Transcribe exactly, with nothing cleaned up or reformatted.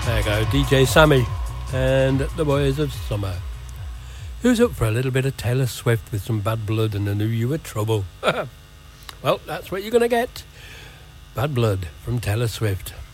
There you go, D J Sammy and the Boys of Summer. Who's up for a little bit of Taylor Swift with some Bad Blood and I Knew You Were Trouble? Well, that's what you're going to get. Bad Blood from Taylor Swift.